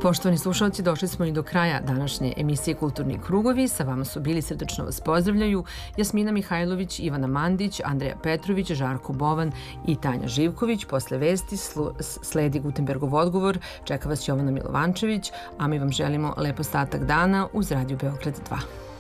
Poštovani slušalci, došli smo i do kraja današnje emisije Kulturni krugovi. Sa vama su bili, srdačno vas pozdravljaju Jasmina Mihajlović, Ivana Mandić, Andreja Petrović, Žarko Bovan i Tanja Živković. Posle vesti sledi Gutenbergov odgovor, čeka vas Jovana Milovančević, a mi vam želimo lep ostatak dana uz Radio Beograd 2.